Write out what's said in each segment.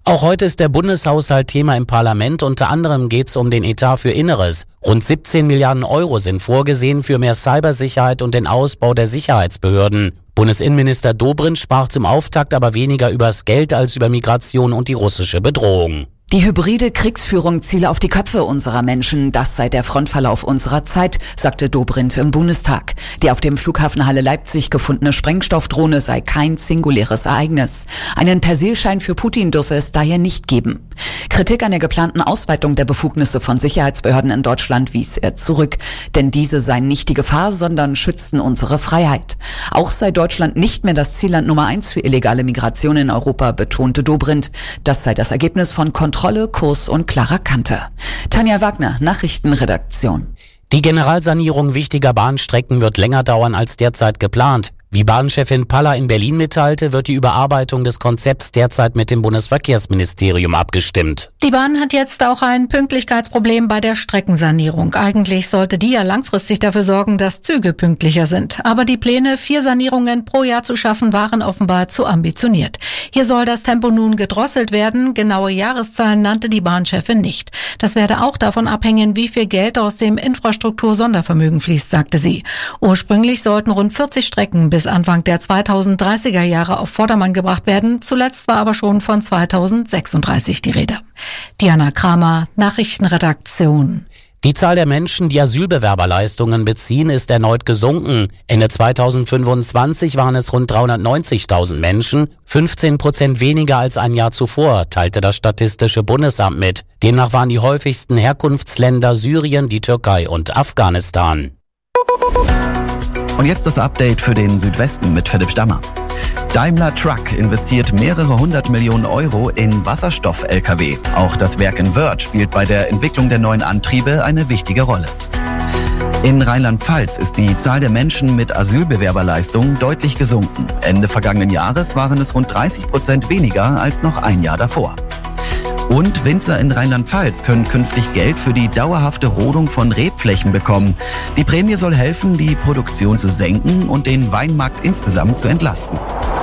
Auch heute ist der Bundeshaushalt Thema im Parlament. Unter anderem geht es um den Etat für Inneres. Rund 17 Milliarden Euro sind vorgesehen für mehr Cybersicherheit und den Ausbau der Sicherheitsbehörden. Bundesinnenminister Dobrindt sprach zum Auftakt aber weniger übers Geld als über Migration und die russische Bedrohung. Die hybride Kriegsführung ziele auf die Köpfe unserer Menschen. Das sei der Frontverlauf unserer Zeit, sagte Dobrindt im Bundestag. Die auf dem Flughafen Halle Leipzig gefundene Sprengstoffdrohne sei kein singuläres Ereignis. Einen Persilschein für Putin dürfe es daher nicht geben. Kritik an der geplanten Ausweitung der Befugnisse von Sicherheitsbehörden in Deutschland wies er zurück. Denn diese seien nicht die Gefahr, sondern schützten unsere Freiheit. Auch sei Deutschland nicht mehr das Zielland Nummer 1 für illegale Migration in Europa, betonte Dobrindt. Das sei das Ergebnis von Kontrolle, Kurs und klarer Kante. Tanja Wagner, Nachrichtenredaktion. Die Generalsanierung wichtiger Bahnstrecken wird länger dauern als derzeit geplant. Wie Bahnchefin Paller in Berlin mitteilte, wird die Überarbeitung des Konzepts derzeit mit dem Bundesverkehrsministerium abgestimmt. Die Bahn hat jetzt auch ein Pünktlichkeitsproblem bei der Streckensanierung. Eigentlich sollte die ja langfristig dafür sorgen, dass Züge pünktlicher sind. Aber die Pläne, 4 Sanierungen pro Jahr zu schaffen, waren offenbar zu ambitioniert. Hier soll das Tempo nun gedrosselt werden. Genaue Jahreszahlen nannte die Bahnchefin nicht. Das werde auch davon abhängen, wie viel Geld aus dem Infrastruktur-Sondervermögen fließt, sagte sie. Ursprünglich sollten rund 40 Strecken bis Anfang der 2030er Jahre auf Vordermann gebracht werden. Zuletzt war aber schon von 2036 die Rede. Diana Kramer, Nachrichtenredaktion. Die Zahl der Menschen, die Asylbewerberleistungen beziehen, ist erneut gesunken. Ende 2025 waren es rund 390.000 Menschen, 15% weniger als ein Jahr zuvor, teilte das Statistische Bundesamt mit. Demnach waren die häufigsten Herkunftsländer Syrien, die Türkei und Afghanistan. Und jetzt das Update für den Südwesten mit Philipp Stammer. Daimler Truck investiert mehrere 100 Millionen Euro in Wasserstoff-Lkw. Auch das Werk in Wörth spielt bei der Entwicklung der neuen Antriebe eine wichtige Rolle. In Rheinland-Pfalz ist die Zahl der Menschen mit Asylbewerberleistung deutlich gesunken. Ende vergangenen Jahres waren es rund 30% weniger als noch ein Jahr davor. Und Winzer in Rheinland-Pfalz können künftig Geld für die dauerhafte Rodung von Rebflächen bekommen. Die Prämie soll helfen, die Produktion zu senken und den Weinmarkt insgesamt zu entlasten.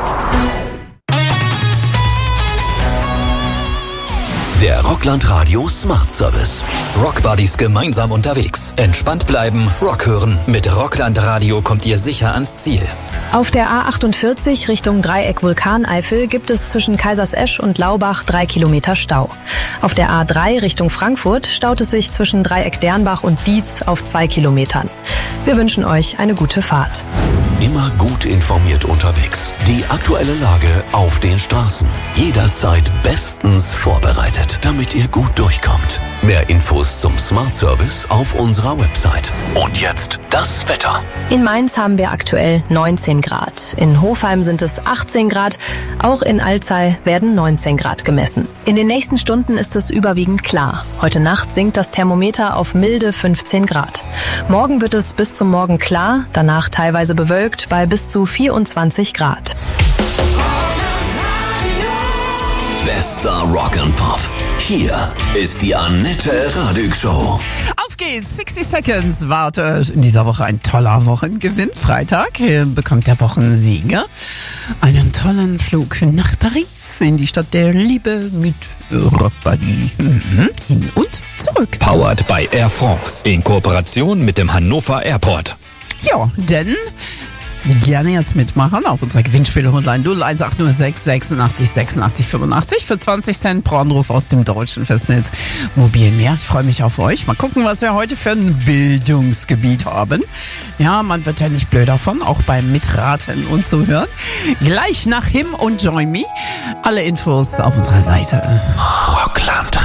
Der Rockland Radio Smart Service. Rockbuddies gemeinsam unterwegs. Entspannt bleiben, Rock hören. Mit Rockland Radio kommt ihr sicher ans Ziel. Auf der A48 Richtung Dreieck Vulkaneifel gibt es zwischen Kaisersesch und Laubach 3 Kilometer Stau. Auf der A3 Richtung Frankfurt staut es sich zwischen Dreieck Dernbach und Dietz auf 2 Kilometern. Wir wünschen euch eine gute Fahrt. Immer gut informiert unterwegs. Die aktuelle Lage auf den Straßen. Jederzeit bestens vorbereitet, damit ihr gut durchkommt. Mehr Infos zum Smart Service auf unserer Website. Und jetzt das Wetter. In Mainz haben wir aktuell 19 Grad. In Hofheim sind es 18 Grad. Auch in Alzey werden 19 Grad gemessen. In den nächsten Stunden ist es überwiegend klar. Heute Nacht sinkt das Thermometer auf milde 15 Grad. Morgen wird es bis zum Morgen klar, danach teilweise bewölkt bei bis zu 24 Grad. Bester Rock and Pop. Hier ist die Annette Radig Show. Auf geht's, 60 Seconds. Warte, in dieser Woche ein toller Wochengewinn. Freitag bekommt der Wochensieger einen tollen Flug nach Paris, in die Stadt der Liebe mit Rockbuddy. Hin und zurück. Powered by Air France in Kooperation mit dem Hannover Airport. Ja, denn gerne jetzt mitmachen auf unserer Gewinnspiele-Hotline 01806 86 86 85 für 20 Cent pro Anruf aus dem deutschen Festnetz Mobilmeer. Ich freue mich auf euch. Mal gucken, was wir heute für ein Bildungsgebiet haben. Ja, man wird ja nicht blöd davon, auch beim Mitraten und Zuhören. Gleich nach Him und Join Me. Alle Infos auf unserer Seite. Rockland